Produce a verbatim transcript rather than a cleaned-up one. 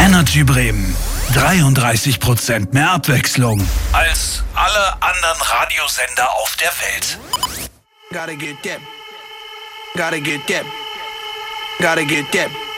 Energy Bremen. dreiunddreißig Prozent mehr Abwechslung als alle anderen Radiosender auf der Welt. Gotta get that. Gotta get that. Gotta get that.